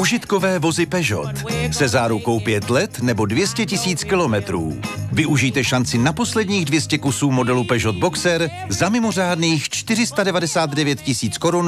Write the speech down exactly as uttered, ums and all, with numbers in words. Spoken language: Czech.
Užitkové vozy Peugeot se zárukou pět let nebo dvě stě tisíc kilometrů. Využijte šanci na posledních dvě stě kusů modelu Peugeot Boxer za mimořádných čtyři sta devadesát devět tisíc korun